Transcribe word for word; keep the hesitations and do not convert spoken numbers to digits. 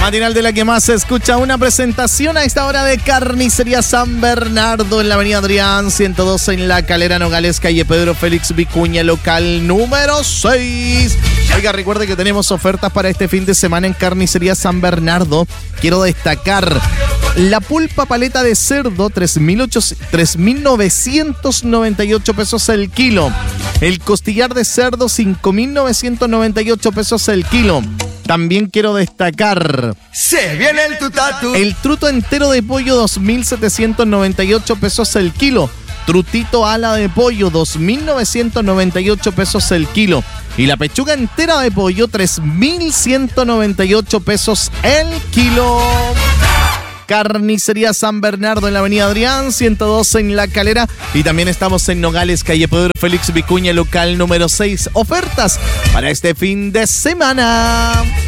Matinal de la que más se escucha, una presentación a esta hora de Carnicería San Bernardo en la avenida Adrián ciento doce en La Calera, Nogales, calle Pedro Félix Vicuña, local número seis. Oiga, recuerde que tenemos ofertas para este fin de semana en Carnicería San Bernardo. Quiero destacar la pulpa paleta de cerdo, tres mil novecientos noventa y ocho pesos el kilo. El costillar de cerdo, cinco mil novecientos noventa y ocho pesos el kilo. También quiero destacar... ¡Se viene el tutatu! El truto entero de pollo, dos mil setecientos noventa y ocho pesos el kilo. Trutito ala de pollo, dos mil novecientos noventa y ocho pesos el kilo. Y la pechuga entera de pollo, tres mil ciento noventa y ocho pesos el kilo. Carnicería San Bernardo en la avenida Adrián ciento doce en La Calera. Y también estamos en Nogales, calle Pedro Félix Vicuña, local número seis. Ofertas para este fin de semana.